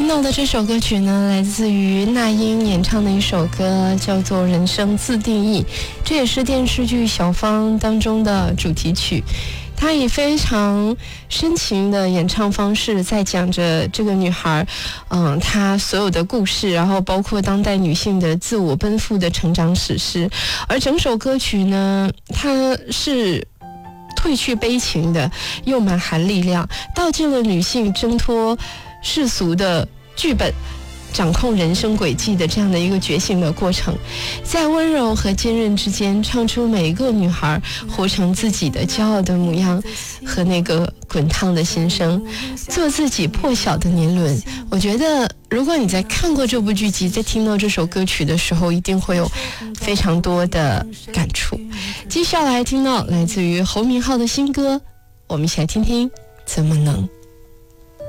听到的这首歌曲呢，来自于那英演唱的一首歌，叫做《人生自定义》，这也是电视剧《小芳》当中的主题曲。她以非常深情的演唱方式在讲着这个女孩她所有的故事，然后包括当代女性的自我奔赴的成长史诗。而整首歌曲呢，它是褪去悲情的，又满含力量，道尽了女性挣脱世俗的剧本，掌控人生轨迹的这样的一个觉醒的过程，在温柔和坚韧之间，唱出每一个女孩活成自己的骄傲的模样和那个滚烫的心声，做自己破晓的年轮。我觉得如果你在看过这部剧集，在听到这首歌曲的时候，一定会有非常多的感触。接下来听到来自于侯明昊的新歌，我们一起来听听怎么能。